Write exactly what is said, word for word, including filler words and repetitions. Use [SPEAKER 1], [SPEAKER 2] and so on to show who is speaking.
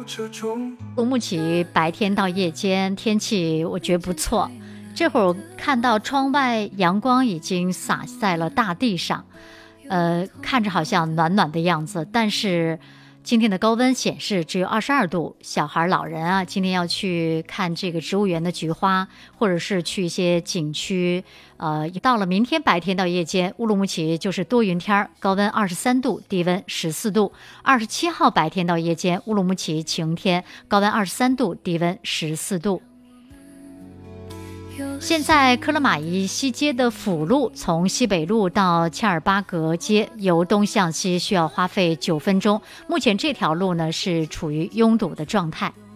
[SPEAKER 1] 乌鲁木齐白天到夜间天气我觉得不错，这会儿我看到窗外阳光已经洒在了大地上，呃，看着好像暖暖的样子，但是今天的高温显示只有二十二度，小孩老人啊，今天要去看这个植物园的菊花，或者是去一些景区。呃，到了明天白天到夜间，乌鲁木齐就是多云天，高温二十三度，低温十四度。二十七号白天到夜间，乌鲁木齐晴天，高温二十三度，低温十四度。现在克勒玛依西街的辅路从西北路到恰尔巴格街由东向西需要花费九分钟，目前这条路呢是处于拥堵的状态。